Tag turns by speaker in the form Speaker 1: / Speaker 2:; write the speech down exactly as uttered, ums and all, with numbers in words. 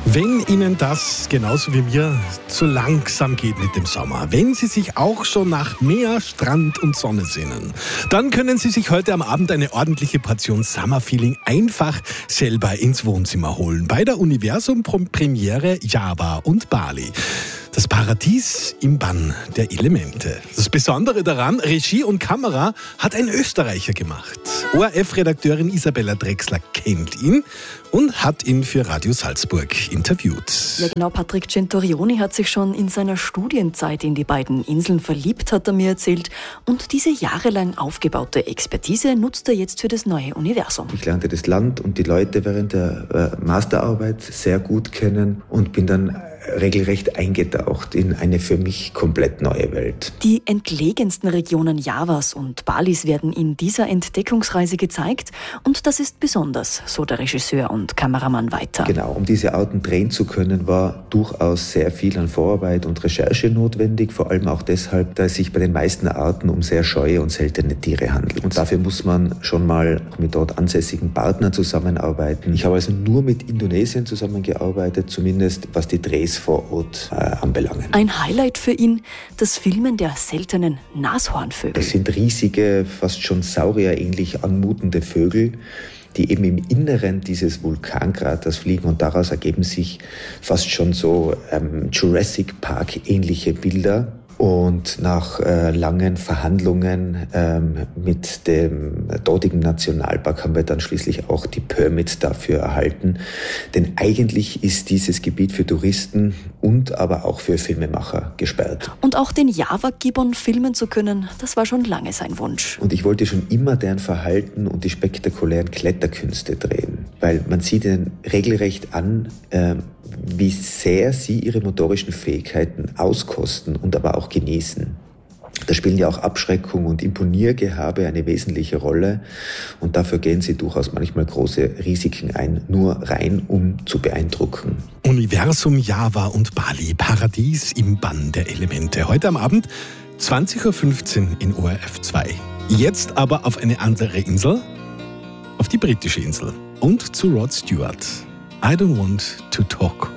Speaker 1: Wenn Ihnen das genauso wie mir zu langsam geht mit dem Sommer, wenn Sie sich auch schon nach Meer, Strand und Sonne sehnen, dann können Sie sich heute am Abend eine ordentliche Portion Summer Feeling einfach selber ins Wohnzimmer holen. Bei der Universum-Premiere Java und Bali. Das Paradies im Bann der Elemente. Das Besondere daran, Regie und Kamera hat ein Österreicher gemacht. O R F-Redakteurin Isabella Drechsler kennt ihn und hat ihn für Radio Salzburg interviewt.
Speaker 2: Ja genau, Patrick Centurioni hat sich schon in seiner Studienzeit in die beiden Inseln verliebt, hat er mir erzählt. Und diese jahrelang aufgebaute Expertise nutzt er jetzt für das neue Universum.
Speaker 3: Ich lernte das Land und die Leute während der äh, Masterarbeit sehr gut kennen und bin dann regelrecht eingetaucht in eine für mich komplett neue Welt.
Speaker 2: Die entlegensten Regionen Javas und Balis werden in dieser Entdeckungsreise gezeigt und das ist besonders, so der Regisseur und Kameramann weiter.
Speaker 3: Genau, um diese Orten drehen zu können, war durchaus sehr viel an Vorarbeit und Recherche notwendig, vor allem auch deshalb, da es sich bei den meisten Arten um sehr scheue und seltene Tiere handelt. Und dafür muss man schon mal mit dort ansässigen Partnern zusammenarbeiten. Ich habe also nur mit Indonesien zusammengearbeitet, zumindest was die Drehs vor Ort äh, anbelangen.
Speaker 2: Ein Highlight für ihn, das Filmen der seltenen Nashornvögel.
Speaker 3: Das sind riesige, fast schon saurierähnlich anmutende Vögel, die eben im Inneren dieses Vulkankraters fliegen und daraus ergeben sich fast schon so ähm, Jurassic Park ähnliche Bilder. Und nach äh, langen Verhandlungen ähm, mit dem dortigen Nationalpark haben wir dann schließlich auch die Permits dafür erhalten. Denn eigentlich ist dieses Gebiet für Touristen und aber auch für Filmemacher gesperrt.
Speaker 2: Und auch den Java-Gibbon filmen zu können, das war schon lange sein Wunsch.
Speaker 3: Und ich wollte schon immer deren Verhalten und die spektakulären Kletterkünste drehen. Weil man sieht ihnen regelrecht an, äh, wie sehr sie ihre motorischen Fähigkeiten auskosten und aber auch genießen. Da spielen ja auch Abschreckung und Imponiergehabe eine wesentliche Rolle und dafür gehen sie durchaus manchmal große Risiken ein, nur rein um zu beeindrucken.
Speaker 1: Universum Java und Bali, Paradies im Bann der Elemente. Heute am Abend zwanzig Uhr fünfzehn in O R F zwei. Jetzt aber auf eine andere Insel, auf die britische Insel und zu Rod Stewart. I don't want to talk